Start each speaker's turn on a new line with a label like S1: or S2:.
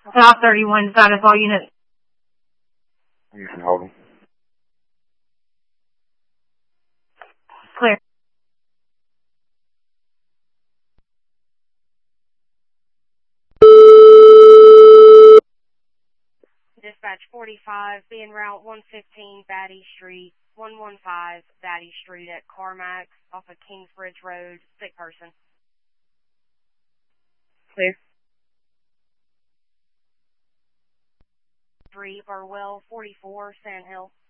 S1: South 31 status, all units.
S2: You can hold them.
S1: Clear.
S3: Dispatch 45, being route 115 Batty Street, 115 Batty Street at Carmack, off of Kingsbridge Road, sick person.
S1: Clear.
S3: 3 Burwell 44, Sand Hill.